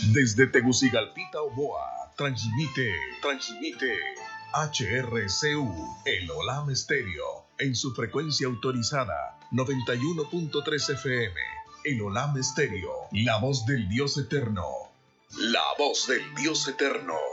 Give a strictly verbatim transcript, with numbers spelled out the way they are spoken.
Desde Tegucigalpita, Omoa, transmite, transmite H R C U, el Olam Estéreo, en su frecuencia autorizada, noventa y uno punto tres F M. El Olam Estéreo, la voz del Dios eterno. La voz del Dios eterno.